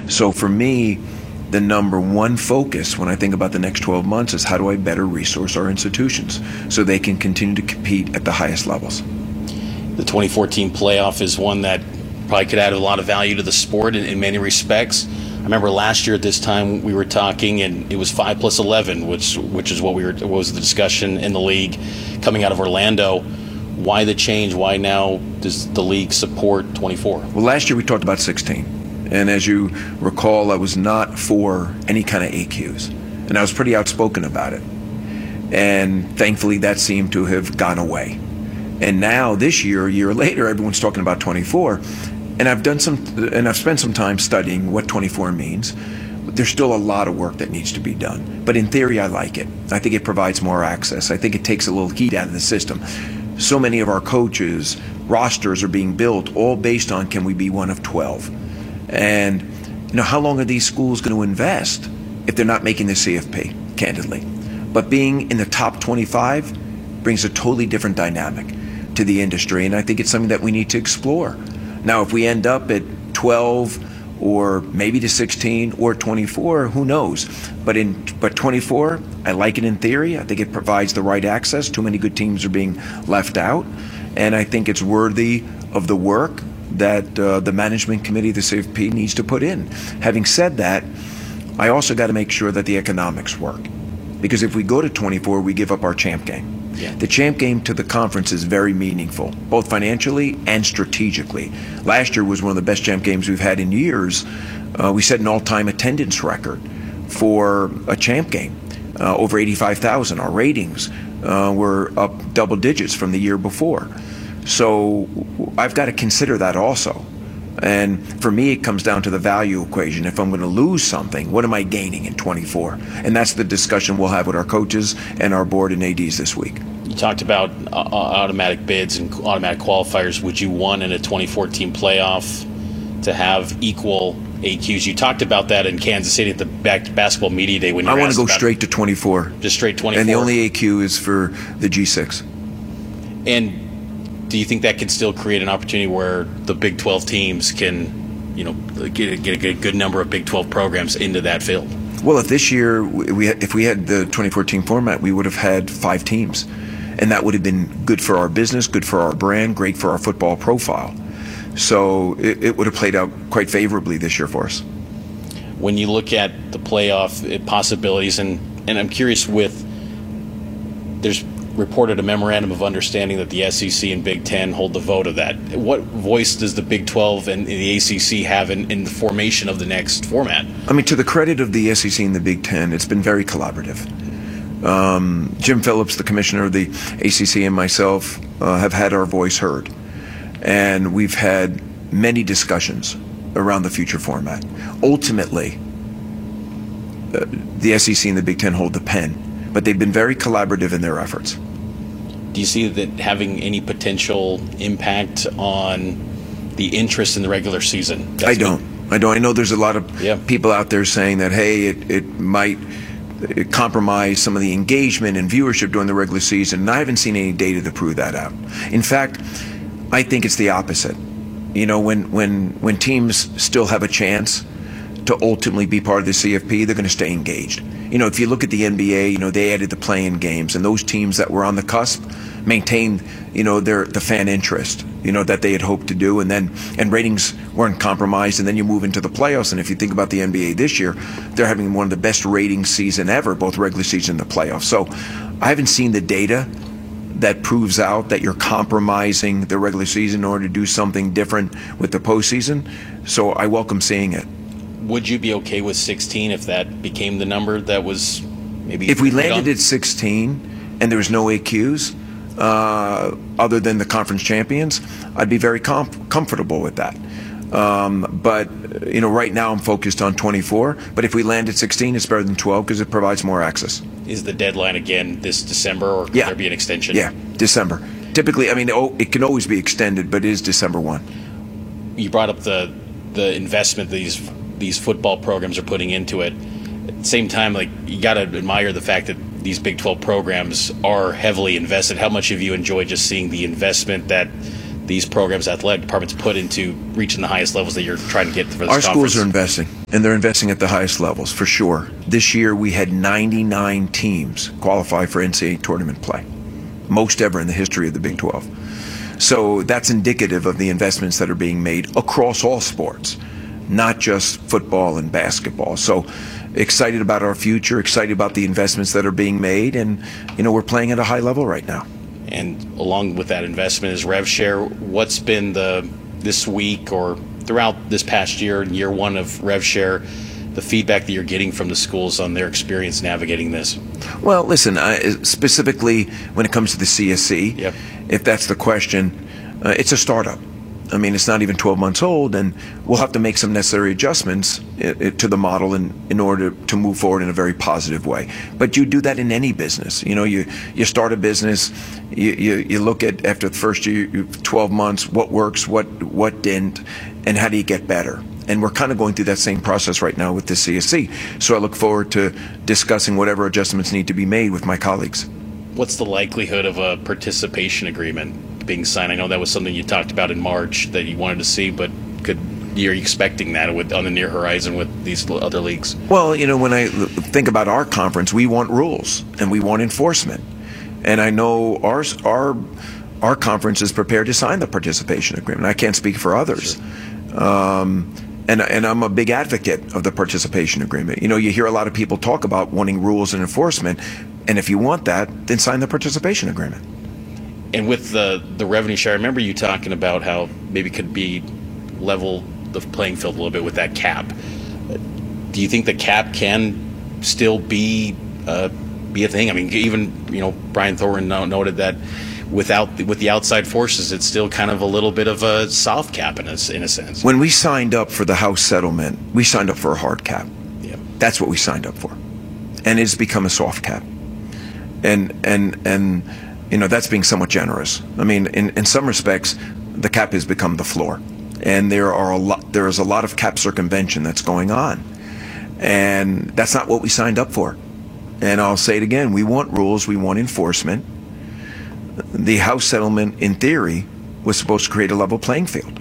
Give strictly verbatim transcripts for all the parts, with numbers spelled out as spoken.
So for me, the number one focus when I think about the next twelve months is how do I better resource our institutions so they can continue to compete at the highest levels. The twenty fourteen playoff is one that probably could add a lot of value to the sport in, in many respects. I remember last year at this time we were talking, and it was five plus eleven, which which is what we were what was the discussion in the league coming out of Orlando. Why the change? Why now does the league support twenty-four? Well, last year we talked about sixteen, and as you recall, I was not for any kind of A Qs, and I was pretty outspoken about it. And thankfully, that seemed to have gone away. And now, this year, a year later, everyone's talking about twenty-four. And I've done some, and I've spent some time studying what twenty-four means. There's still a lot of work that needs to be done. But in theory, I like it. I think it provides more access. I think it takes a little heat out of the system. So many of our coaches, rosters are being built all based on can we be one of twelve. And you know, how long are these schools going to invest if they're not making the C F P, candidly? But being in the top twenty-five brings a totally different dynamic to the industry, and I think it's something that we need to explore. Now, if we end up at twelve or maybe to sixteen or twenty-four, who knows? But in but twenty-four, I like it in theory. I think it provides the right access. Too many good teams are being left out, and I think it's worthy of the work that uh, the management committee of the C F P needs to put in. Having said that, I also got to make sure that the economics work, because if we go to twenty-four, we give up our champ game. Yeah. The champ game to the conference is very meaningful, both financially and strategically. Last year was one of the best champ games we've had in years. Uh, we set an all-time attendance record for a champ game, uh, over eighty-five thousand. Our ratings uh, were up double digits from the year before. So I've got to consider that also. And for me, it comes down to the value equation. If I'm going to lose something, what am I gaining in twenty-four? And that's the discussion we'll have with our coaches and our board and A Ds this week. You talked about uh, automatic bids and automatic qualifiers. Would you want in a twenty fourteen playoff to have equal A Qs? You talked about that in Kansas City at the back basketball media day when you I were want to go about straight to twenty-four. Just straight twenty-four. And the only A Q is for the G six. And do you think that can still create an opportunity where the Big twelve teams can, you know, get, get a good number of Big twelve programs into that field? Well, if this year, we if we had the twenty fourteen format, we would have had five teams. And that would have been good for our business, good for our brand, great for our football profile. So it, it would have played out quite favorably this year for us. When you look at the playoff possibilities, and, and I'm curious with, there's reported a memorandum of understanding that the S E C and Big Ten hold the vote of that. What voice does the Big twelve and the A C C have in, in the formation of the next format? I mean, to the credit of the S E C and the Big Ten, it's been very collaborative. Um, Jim Phillips, the commissioner of the A C C, and myself uh, have had our voice heard. And we've had many discussions around the future format. Ultimately, uh, the S E C and the Big Ten hold the pen, but they've been very collaborative in their efforts. Do you see that having any potential impact on the interest in the regular season? That's I don't. Been... I don't. I know there's a lot of yeah. people out there saying that, hey, it, it might it compromise some of the engagement and viewership during the regular season, and I haven't seen any data to prove that out. In fact, I think it's the opposite. You know, when, when, when teams still have a chance to ultimately be part of the C F P, they're going to stay engaged. You know, if you look at the N B A, you know, they added the play-in games, and those teams that were on the cusp maintained, you know, their the fan interest, you know, that they had hoped to do, and then and ratings weren't compromised, and then you move into the playoffs. And if you think about the N B A this year, they're having one of the best ratings season ever, both regular season and the playoffs. So I haven't seen the data that proves out that you're compromising the regular season in order to do something different with the postseason. So I welcome seeing it. Would you be okay with sixteen if that became the number that was maybe? If we landed at sixteen and there was no A Qs uh, other than the conference champions, I'd be very com- comfortable with that. Um, but you know, right now I'm focused on twenty-four. But if we land at sixteen, it's better than twelve because it provides more access. Is the deadline again this December, or could yeah. there be an extension? Yeah, December. Typically, I mean, it can always be extended, but it is December first. You brought up the the investment these these football programs are putting into it. At the same time, like, you got to admire the fact that these Big twelve programs are heavily invested. How much have you enjoyed just seeing the investment that these programs, athletic departments, put into reaching the highest levels that you're trying to get for this Our conference? schools are investing. And they're investing at the highest levels, for sure. This year, we had ninety-nine teams qualify for N C double A tournament play, most ever in the history of the Big twelve. So that's indicative of the investments that are being made across all sports, not just football and basketball. So excited about our future, excited about the investments that are being made, and, you know, we're playing at a high level right now. And along with that investment is RevShare. What's been the, this week or throughout this past year, year one of RevShare, the feedback that you're getting from the schools on their experience navigating this? Well, listen, I, specifically when it comes to the C S C, yep. if that's the question, uh, it's a startup. I mean, it's not even twelve months old, and we'll have to make some necessary adjustments it, it, to the model in, in order to move forward in a very positive way. But you do that in any business. You know, you, you start a business, you, you, you look at, after the first year, twelve months, what works, what, what didn't, and how do you get better? And we're kind of going through that same process right now with the C S C. So I look forward to discussing whatever adjustments need to be made with my colleagues. What's the likelihood of a participation agreement being signed? I know that was something you talked about in March that you wanted to see, but could are you expecting that with, on the near horizon with these other leagues? Well, you know, when I think about our conference, we want rules and we want enforcement. And I know our, our, our conference is prepared to sign the participation agreement. I can't speak for others. Sure. Um, And, and I'm a big advocate of the participation agreement. You know, you hear a lot of people talk about wanting rules and enforcement, and if you want that, then sign the participation agreement. And with the, the revenue share, I remember you talking about how maybe could be level the playing field a little bit with that cap. Do you think the cap can still be uh, be a thing? I mean, even, you know, Brian Thorne noted that without the, with the outside forces, it's still kind of a little bit of a soft cap in a, in a sense. When we signed up for the House settlement, we signed up for a hard cap. Yeah. That's what we signed up for. And it's become a soft cap. And, and, and you know, that's being somewhat generous. I mean, in, in some respects, the cap has become the floor. And there are a lot, there is a lot of cap circumvention that's going on. And that's not what we signed up for. And I'll say it again, we want rules, we want enforcement. The House settlement, in theory, was supposed to create a level playing field.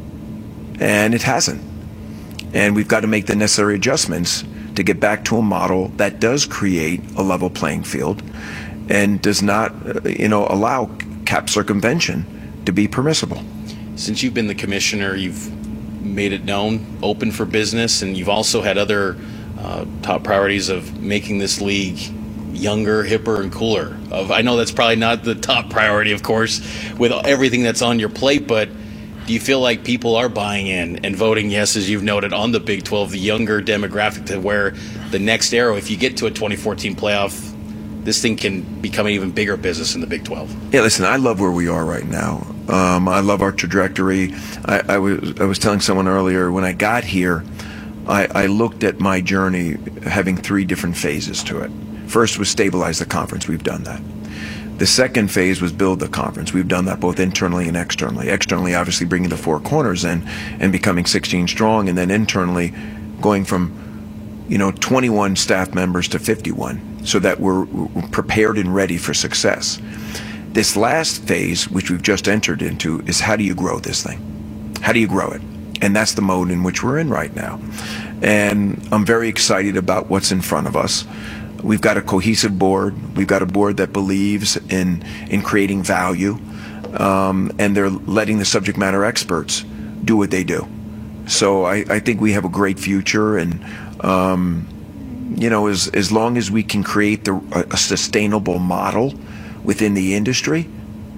And it hasn't. And we've got to make the necessary adjustments to get back to a model that does create a level playing field and does not, uh, you know, allow cap circumvention to be permissible. Since you've been the commissioner, you've made it known, open for business, and you've also had other uh, top priorities of making this league younger, hipper, and cooler. Of I know that's probably not the top priority, of course, with everything that's on your plate, but do you feel like people are buying in and voting yes, as you've noted, on the Big twelve, the younger demographic, to where the next era, if you get to a twenty fourteen playoff, this thing can become an even bigger business in the Big twelve? Yeah, listen, I love where we are right now. Um, I love our trajectory. I, I, was, I was telling someone earlier, when I got here, I, I looked at my journey having three different phases to it. First was stabilize the conference. We've done that. The second phase was build the conference. We've done that both internally and externally. Externally, obviously, bringing the four corners in and becoming sixteen strong, and then internally going from, you know, twenty-one staff members to fifty-one, so that we're, we're prepared and ready for success. This last phase, which we've just entered into, is how do you grow this thing? How do you grow it? And that's the mode in which we're in right now. And I'm very excited about what's in front of us. We've got a cohesive board. We've got a board that believes in in creating value, um, and they're letting the subject matter experts do what they do. So I, I think we have a great future, and um, you know, as as long as we can create the, a, a sustainable model within the industry,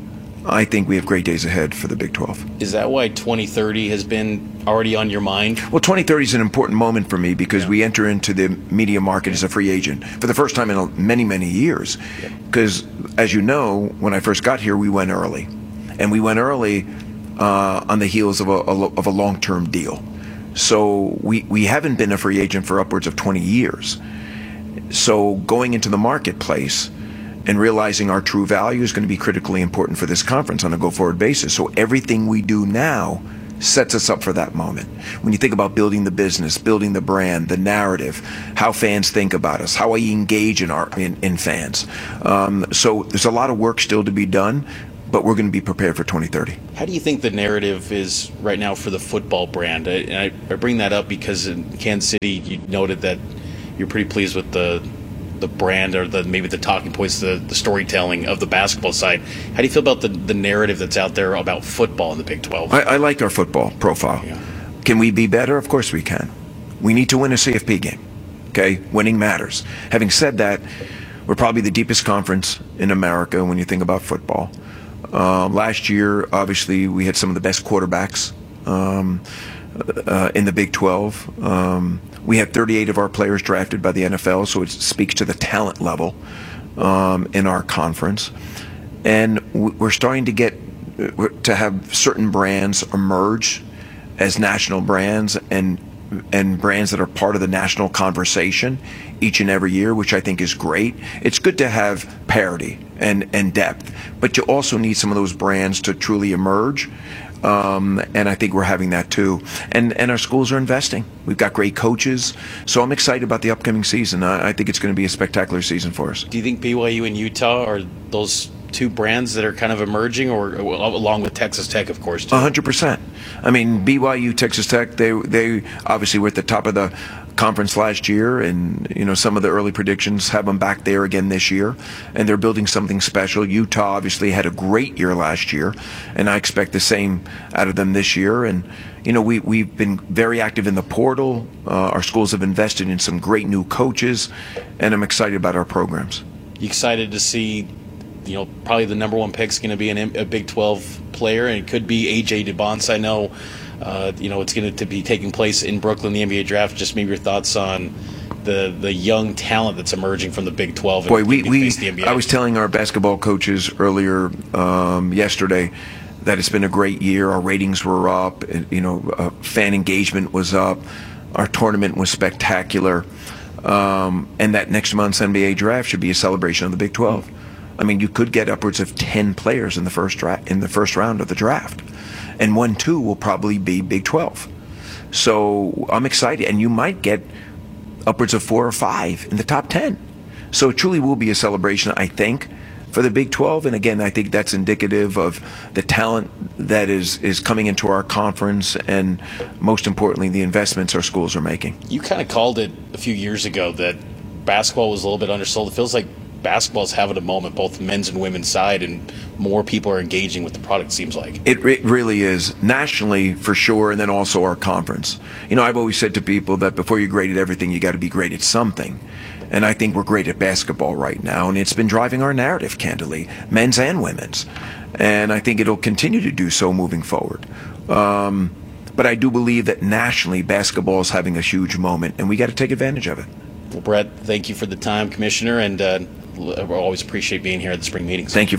I think we have great days ahead for the Big twelve. Is that why twenty thirty has been already on your mind? Well, twenty thirty is an important moment for me because yeah. we enter into the media market yeah. as a free agent for the first time in many, many years. Because, yeah. as you know, when I first got here, we went early. And we went early uh, on the heels of a, of a long-term deal. So we, we haven't been a free agent for upwards of twenty years. So going into the marketplace and realizing our true value is going to be critically important for this conference on a go-forward basis. So everything we do now sets us up for that moment. When you think about building the business, building the brand, the narrative, how fans think about us, how we engage in our in, in fans. Um, so there's a lot of work still to be done, but we're going to be prepared for twenty thirty. How do you think the narrative is right now for the football brand? I, and I, I bring that up because in Kansas City, you noted that you're pretty pleased with the the brand or the maybe the talking points, the, the storytelling of the basketball side. How do you feel about the, the narrative that's out there about football in the Big twelve? I, I like our football profile. Yeah. Can we be better? Of course we can. We need to win a C F P game. Okay? Winning matters. Having said that, we're probably the deepest conference in America when you think about football. Uh, last year, obviously, we had some of the best quarterbacks um, uh, in the Big twelve. Um, we had thirty-eight of our players drafted by the N F L, so it speaks to the talent level um, in our conference. And we're starting to get to have certain brands emerge as national brands and and brands that are part of the national conversation each and every year, which I think is great. It's good to have parity and, and depth, but you also need some of those brands to truly emerge. Um, and I think we're having that too. And and our schools are investing. We've got great coaches. So I'm excited about the upcoming season. I, I think it's going to be a spectacular season for us. Do you think B Y U and Utah are those two brands that are kind of emerging, or along with Texas Tech, of course, too? one hundred percent. I mean, B Y U, Texas Tech, they they obviously were at the top of the conference last year, and you know some of the early predictions have them back there again this year, and they're building something special. Utah obviously had a great year last year, and I expect the same out of them this year. And you know we we've been very active in the portal. Uh, our schools have invested in some great new coaches, and I'm excited about our programs. You excited to see, you know, probably the number one pick's going to be an, a Big twelve player, and it could be A J DeBonce. I know, uh, you know, it's going to be taking place in Brooklyn, the N B A draft. Just maybe your thoughts on the the young talent that's emerging from the Big twelve. And Boy, we, we face the N B A. I was telling our basketball coaches earlier um, yesterday that it's been a great year. Our ratings were up. You know, uh, fan engagement was up. Our tournament was spectacular. Um, and that next month's N B A draft should be a celebration of the Big twelve. I mean, you could get upwards of ten players in the first dra- in the first round of the draft, and one, two will probably be Big twelve. So I'm excited, and you might get upwards of four or five in the top ten. So it truly will be a celebration, I think, for the Big twelve. And again, I think that's indicative of the talent that is is coming into our conference, and most importantly, the investments our schools are making. You kind of called it a few years ago that basketball was a little bit undersold. It feels like basketball's having a moment, both men's and women's side, and more people are engaging with the product, seems like. It, it really is, nationally for sure, and then also our conference. You know, I've always said to people that before you're great at everything, you got to be great at something. And I think we're great at basketball right now, and it's been driving our narrative, candidly, men's and women's. And I think it'll continue to do so moving forward. Um, but I do believe that nationally, basketball is having a huge moment, and we got to take advantage of it. Well, Brett, thank you for the time, Commissioner, and uh, we always appreciate being here at the spring meetings. Thank you.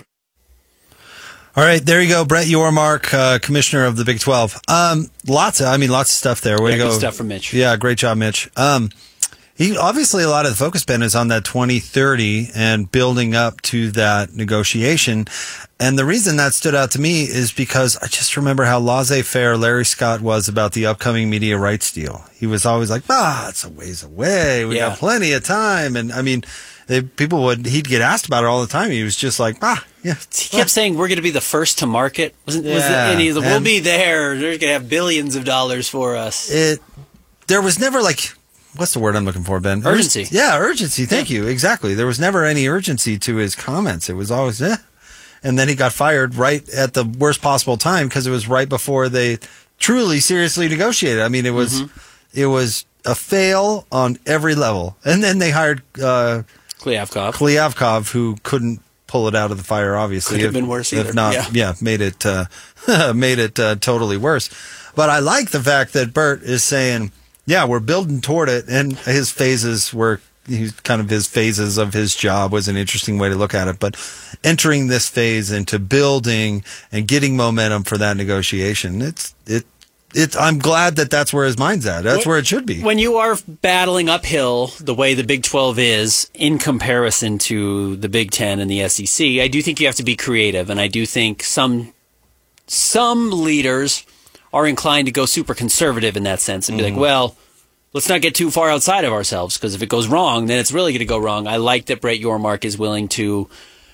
All right, there you go, Brett Yormark, uh, Commissioner of the Big twelve. Um, lots of, I mean, lots of stuff there. Way yeah, to go. Good stuff from Mitch. Yeah, great job, Mitch. Um, he obviously a lot of the focus, Ben, is on that twenty thirty and building up to that negotiation. And the reason that stood out to me is because I just remember how laissez-faire Larry Scott was about the upcoming media rights deal. He was always like, ah, it's a ways away. We Yeah. got plenty of time. And I mean, they, people would, he'd get asked about it all the time. He was just like, ah, yeah. He kept saying we're going to be the first to market. Wasn't, was Yeah, it, and he's like, we'll and- be there. They're going to have billions of dollars for us. It, there was never like, what's the word I'm looking for, Ben? Ur- Urgency. Yeah, urgency. Thank you. Exactly. There was never any urgency to his comments. It was always, eh. And then he got fired right at the worst possible time because it was right before they truly seriously negotiated. I mean, it was, it was a fail on every level. And then they hired uh, Klyavkov. Klyavkov, who couldn't pull it out of the fire, obviously. Could have if- been worse If either. not, Yeah. yeah, made it, uh, made it uh, totally worse. But I like the fact that Bert is saying, yeah, we're building toward it. And his phases were, he's kind of his phases of his job was an interesting way to look at it. But entering this phase into building and getting momentum for that negotiation, it's, it, It, I'm glad that that's where his mind's at. That's where it should be. When you are battling uphill the way the Big twelve is in comparison to the Big Ten and the S E C, I do think you have to be creative, and I do think some some leaders are inclined to go super conservative in that sense and be Mm-hmm. like, well, let's not get too far outside of ourselves, because if it goes wrong, then it's really going to go wrong. I like that Brett Yormark is willing to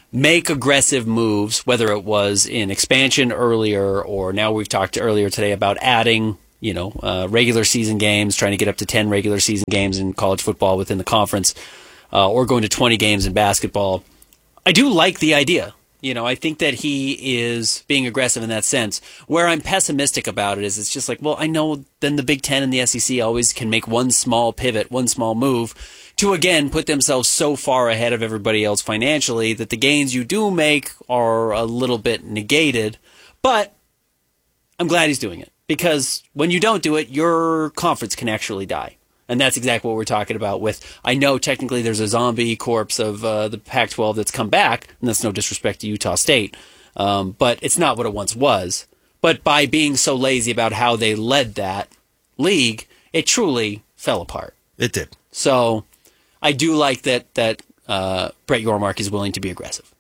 make aggressive moves, whether it was in expansion earlier or now we've talked earlier today about adding, you know, uh, regular season games, trying to get up to ten regular season games in college football within the conference, uh, or going to twenty games in basketball. I do like the idea. You know, I think that he is being aggressive in that sense. Where I'm pessimistic about it is it's just like, well, I know then the Big Ten and the S E C always can make one small pivot, one small move to, again, put themselves so far ahead of everybody else financially that the gains you do make are a little bit negated. But I'm glad he's doing it because when you don't do it, your conference can actually die. And that's exactly what we're talking about with, I know technically there's a zombie corpse of uh, the Pac twelve that's come back, and that's no disrespect to Utah State, um, but it's not what it once was. But by being so lazy about how they led that league, it truly fell apart. It did. So I do like that, that uh, Brett Yormark is willing to be aggressive.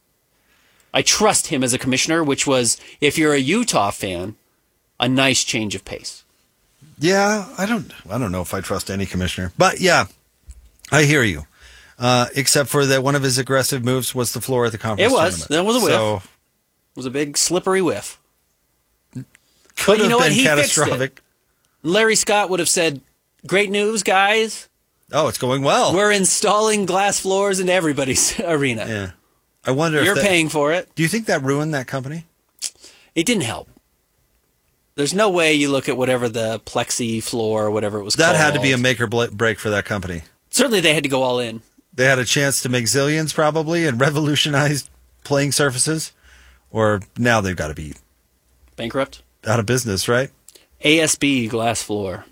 I trust him as a commissioner, which was, if you're a Utah fan, a nice change of pace. Yeah, I don't I don't know if I trust any commissioner. But yeah, I hear you. Uh, except for that one of his aggressive moves was the floor at the conference It was. tournament. That was a whiff. So, It was a big slippery whiff. could But you have know what? been He fixed it. catastrophic. Larry Scott would have said, great news, guys. Oh, it's going well. We're installing glass floors in everybody's arena. yeah. I wonder You're if that, paying for it. Do you think that ruined that company? It didn't help. There's no way you look at whatever the plexi floor or whatever it was That called. had to be a make or bla- break for that company. Certainly they had to go all in. They had a chance to make zillions probably and revolutionize playing surfaces. Or now they've got to be Bankrupt. out of business, right? A S B glass floor.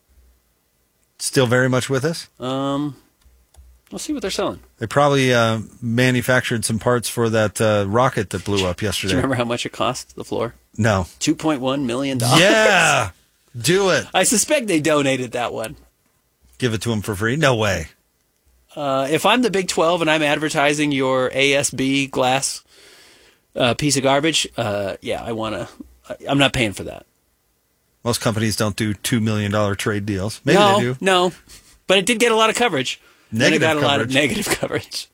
Still very much with us? Um, we'll see what they're selling. They probably uh, manufactured some parts for that uh, rocket that blew up Do yesterday. you remember how much it cost, the floor? No. two point one million dollars. Yeah. Do it. I suspect they donated that one. Give it to them for free? No way. Uh, if I'm the Big twelve and I'm advertising your A S B glass uh, piece of garbage, uh, yeah, I want to. I'm not paying for that. Most companies don't do two million dollars trade deals. Maybe no, they do. no, but it did get a lot of coverage. Negative and it got a lot of coverage. negative coverage.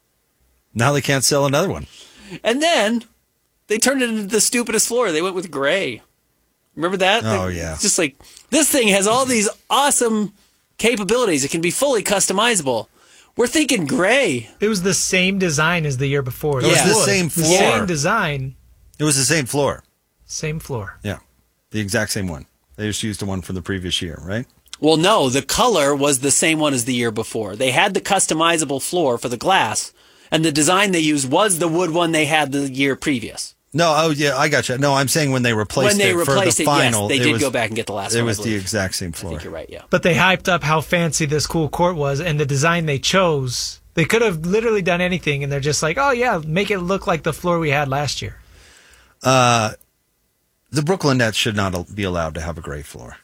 Now they can't sell another one. And then they turned it into the stupidest floor. They went with gray. Remember that? Oh, They- yeah. It's just like, this thing has all these awesome capabilities. It can be fully customizable. We're thinking gray. It was the same design as the year before. It was the wood. same The floor. same design, It was the same floor. same floor. Yeah. The exact same one. They just used the one from the previous year, right? Well, no, the color was the same one as the year before. They had the customizable floor for the glass, and the design they used was the wood one they had the year previous. No, oh yeah, I got you. No, I'm saying when they replaced When they it replaced for it, the final, yes, they it did was, go back and get the last It one. I was the believe. exact same I floor. think you're right, yeah. But they hyped up how fancy this cool court was and the design they chose. They could have literally done anything, and they're just like, oh, yeah, make it look like the floor we had last year. Uh, the Brooklyn Nets should not be allowed to have a gray floor.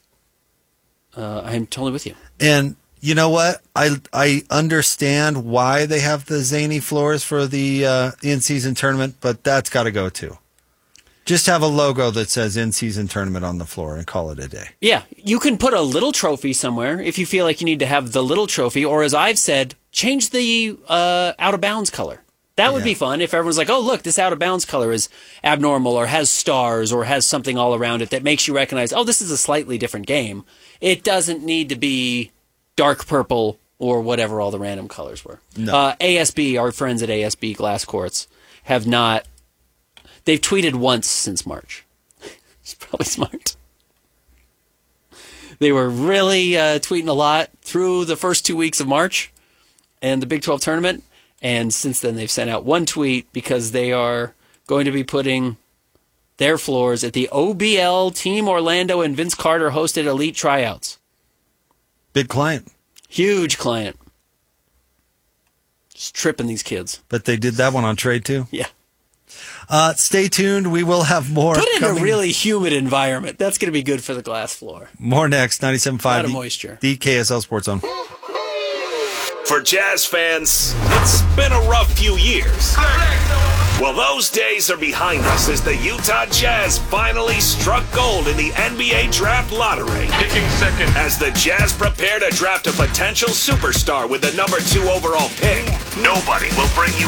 Uh, I'm totally with you. And you know what? I I understand why they have the zany floors for the uh, in-season tournament, but that's got to go too. Just have a logo that says in-season tournament on the floor and call it a day. Yeah, you can put a little trophy somewhere if you feel like you need to have the little trophy, or as I've said, change the uh, out of bounds color. That would Yeah. be fun if everyone's like, oh, look, this out of bounds color is abnormal or has stars or has something all around it that makes you recognize, oh, this is a slightly different game. It doesn't need to be dark purple or whatever all the random colors were. No. Uh, A S B, our friends at A S B Glass Courts, have not, they've tweeted once since March. It's probably smart. They were really uh, tweeting a lot through the first two weeks of March and the Big twelve tournament. And since then, they've sent out one tweet because they are going to be putting their floors at the O B L Team Orlando and Vince Carter hosted elite tryouts. Big client. Huge client. Just tripping these kids. But they did that one on trade too. Yeah. Uh, stay tuned. We will have more. Put it in a coming- really humid environment. That's going to be good for the glass floor. More next. ninety-seven point A five. lot of the- moisture. The K S L Sports Zone. For Jazz fans, it's been a rough few years. Well, those days are behind us as the Utah Jazz finally struck gold in the N B A Draft Lottery. Picking second. As the Jazz prepare to draft a potential superstar with the number two overall pick, nobody will bring you